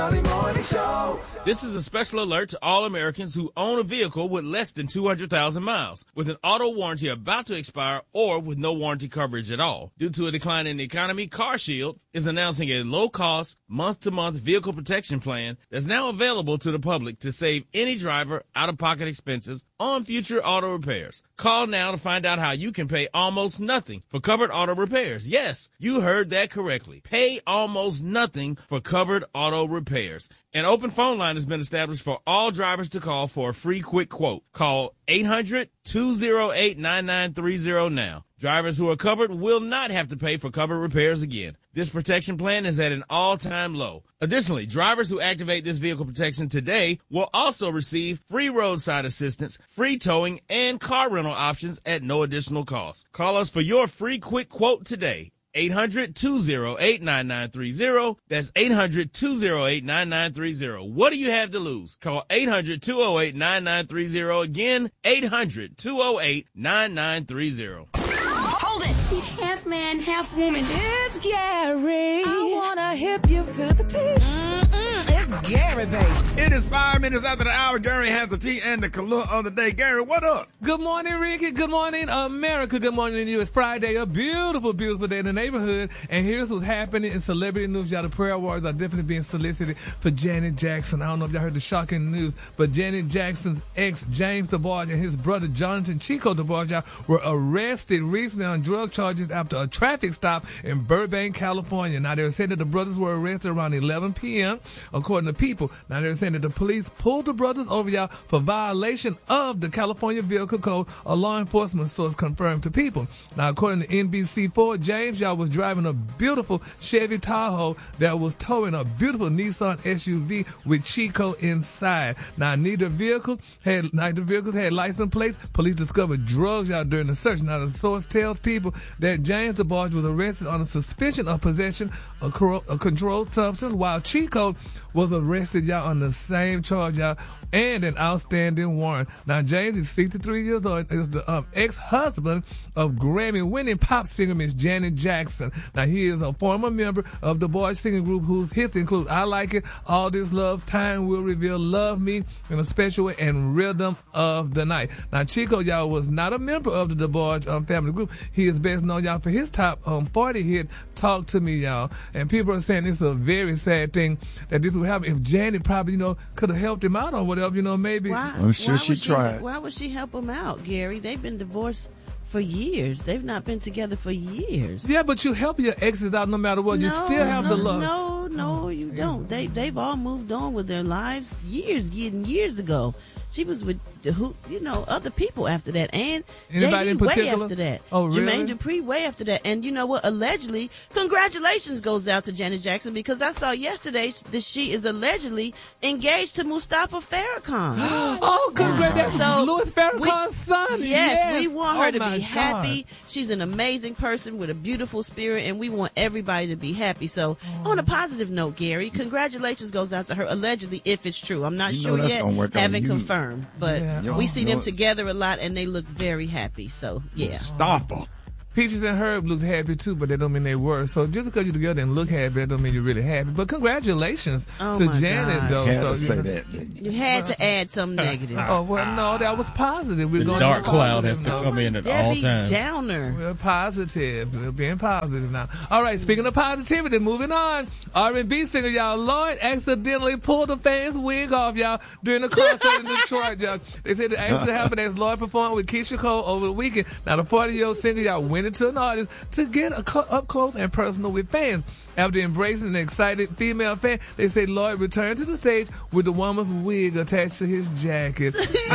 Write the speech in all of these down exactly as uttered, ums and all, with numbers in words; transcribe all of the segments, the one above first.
This is a special alert to all Americans who own a vehicle with less than two hundred thousand miles, with an auto warranty about to expire or with no warranty coverage at all. Due to a decline in the economy, CarShield is announcing a low-cost, month-to-month vehicle protection plan that's now available to the public to save any driver out-of-pocket expenses on future auto repairs. Call now to find out how you can pay almost nothing for covered auto repairs. Yes, you heard that correctly. Pay almost nothing for covered auto repairs. An open phone line has been established for all drivers to call for a free quick quote. Call eight hundred, two oh eight, nine nine three oh now. Drivers who are covered will not have to pay for covered repairs again. This protection plan is at an all-time low. Additionally, drivers who activate this vehicle protection today will also receive free roadside assistance, free towing, and car rental options at no additional cost. Call us for your free quick quote today. eight hundred, two oh eight, nine nine three oh. That's eight hundred, two oh eight, nine nine three oh. What do you have to lose? Call eight hundred, two oh eight, nine nine three oh. Again, eight hundred, two oh eight, nine nine three oh. Hold it. He's half man, half woman. It's Gary. I want to hip you to the T. Mm-mm. It's Gary, baby. It is five minutes after the hour. Gary has the tea and the color of the day. Gary, what up? Good morning, Ricky. Good morning, America. Good morning to you. It's Friday, a beautiful, beautiful day in the neighborhood. And here's what's happening in celebrity news. Y'all, the prayer awards are definitely being solicited for Janet Jackson. I don't know if y'all heard the shocking news, but Janet Jackson's ex, James DeBarge, and his brother, Jonathan Chico DeBarge, y'all, were arrested recently on drug charges after a traffic stop in Burbank, California. Now, they were saying that the brothers were arrested around eleven p.m., according to People. Now, they're saying that the police pulled the brothers over, y'all, for violation of the California Vehicle Code. A law enforcement source confirmed to People. Now, according to N B C four, James, y'all, was driving a beautiful Chevy Tahoe that was towing a beautiful Nissan S U V with Chico inside. Now, neither vehicle had, neither vehicles had license plates. Police discovered drugs out during the search. Now, the source tells People that James DeBarge was arrested on a suspicion of possession of a controlled substance, while Chico was arrested, y'all, on the same charge, y'all, and an outstanding warrant. Now, James is sixty-three years old, is the um, ex-husband of Grammy-winning pop singer Miss Janet Jackson. Now, he is a former member of the boy singing group whose hits include I Like It, All This Love, Time Will Reveal, Love Me in a Special Way, and Rhythm of the Night. Now, Chico, y'all, was not a member of the DeBarge um, family group. He is best known, y'all, for his top um, forty hit, Talk to Me, y'all. And people are saying it's a very sad thing that this would happen. If Janet probably, you know, could have helped him out or whatever, you know, maybe. Why, I'm sure why she tried. She, why would she help him out, Gary? They've been divorced for years. They've not been together for years. Yeah, but you help your exes out no matter what. No, you still have no, the love. No, no, you don't. They, they've all moved on with their lives years, years, years ago. She was with who, you know, other people after that, and anybody J D in particular? Way after that. Oh, really? Jermaine Dupri way after that, and you know what? Allegedly, congratulations goes out to Janet Jackson because I saw yesterday that she is allegedly engaged to Mustafa Farrakhan. Oh, congrats! So Louis Farrakhan's we, son. Yes, yes, we want her oh to be God. happy. She's an amazing person with a beautiful spirit, and we want everybody to be happy. So, oh. on a positive note, Gary, congratulations goes out to her. Allegedly, if it's true, I'm not you sure yet, haven't you. confirmed, but. Yeah. We see them no. together a lot, and they look very happy. So, yeah. Stop her. Peaches and Herb looked happy too, but that don't mean they were. So just because you're together and look happy, that don't mean you're really happy. But congratulations oh to my Janet, God. though. Had so to say you, that. You had to add something negative. Oh well, no, that was positive. We're The going dark to cloud has to now. come in at Debbie all times. Downer. We're positive. We're being positive now. All right, speaking of positivity, moving on. R and B singer, y'all, Lloyd accidentally pulled the fan's wig off, y'all, during the concert in Detroit, y'all. They said the accident happened as Lloyd performed with Keisha Cole over the weekend. Now, the forty-year-old singer, y'all, went into an artist to get a co- up close and personal with fans. After embracing an excited female fan, they say Lloyd returned to the stage with the woman's wig attached to his jacket.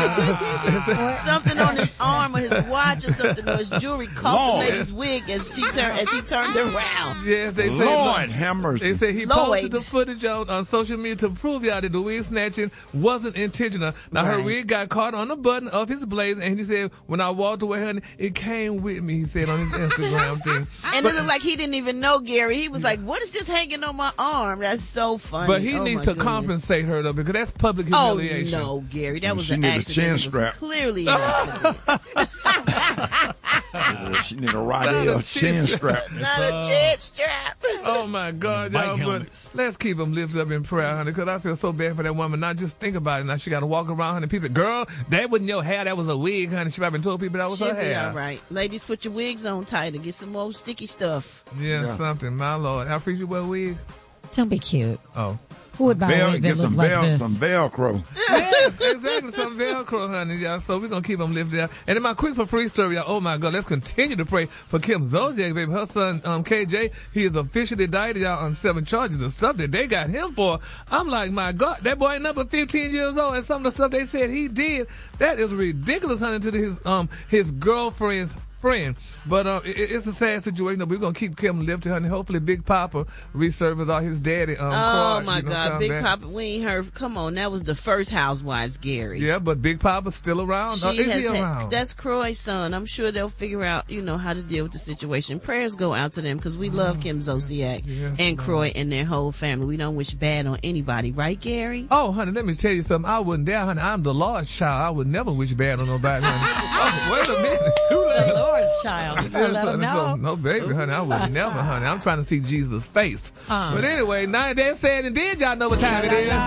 Something on his arm or his watch or something, or his jewelry caught the lady's wig as she turned as he turned around. Yes, they say Lord have mercy. They say he Lloyd. posted the footage on, on social media to prove y'all that the wig snatching wasn't intentional. Now her Right. wig got caught on the button of his blazer, and he said, "When I walked away, honey, it came with me." He said on his Instagram thing. And But- it looked like he didn't even know Gary. He was like, "What is this hanging on my arm?" That's so funny. But he Oh, needs my to goodness. compensate her though, because that's public Oh humiliation. no, Gary, that was She an need a accident. chin It was strap. clearly an accident. She need a Rydell chin strap. Not a chin strap. Oh my God, Bike y'all! But helmets. let's keep them lifted up in prayer, honey, because I feel so bad for that woman. Now just think about it. Now she got to walk around, honey. People say, "Girl, that wasn't your hair. That was a wig, honey." She probably told people that was She'll her be hair. all right. Ladies, put your wigs on tight and get some more sticky stuff. Yeah, Yeah. something. My Lord, how free you wear a wig? Don't be cute. Oh. Who would buy a Vel- wig that get looked some, like vel- this? some Velcro. Yes, exactly. Some Velcro, honey, y'all. So we're going to keep them lifted up. And in my quick for free story, y'all, oh my God, let's continue to pray for Kim Zolciak, baby. Her son, um, K J, he is officially indicted, y'all, on seven charges of stuff that they got him for. I'm like, my God, that boy ain't number fifteen years old, and some of the stuff they said he did, that is ridiculous, honey, to his, um, his girlfriend's friend. But um, it, it's a sad situation. We're going to keep Kim lifted, honey. Hopefully Big Papa resurfaces all his daddy. Um, Oh card, my you know, God, come Big back. Papa, we ain't heard. Come on, that was the first Housewives, Gary. Yeah, but Big Papa's still around. She Uh, is has he had- around? that's Croy's son. I'm sure they'll figure out, you know, how to deal with the situation. Prayers go out to them because we love Kim Zolciak Yes, and Lord. Croy and their whole family. We don't wish bad on anybody, right, Gary? Oh, honey, let me tell you something. I wouldn't dare, honey. I'm the Lord's child. I would never wish bad on nobody, honey. Oh, wait a minute. Too late. The Lord's child. You Yes, let honey, him know. so, no, baby, honey. I would never, honey. I'm trying to see Jesus' face. Uh. But anyway, now that said and did, y'all know what time it is.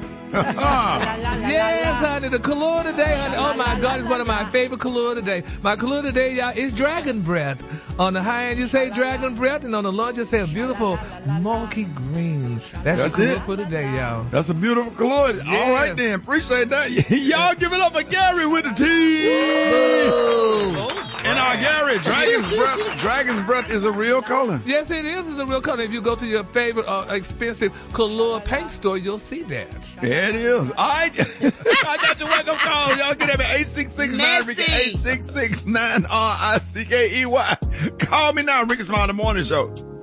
Yes, honey, the color today, honey. Oh my God, it's one of my favorite color today. My color today, y'all, is dragon breath. On the high end, you say dragon breath, and on the low, you say a beautiful milky green. That's, That's your color it. for today, y'all. That's a beautiful color. Yes. All right then, appreciate that. Y'all give it up for Gary with the T. And our Gary, Dragon's Breath. Dragon's Breath is a real color. Yes, it is. It's a real color. If you go to your favorite uh, expensive color paint store, you'll see that. Yeah, it is. All right. I got your wake up call. Y'all get at me eight six six nine Ricky, Messy. eight six six nine R I C K E Y. Call me now, Ricky Smiley Morning Show.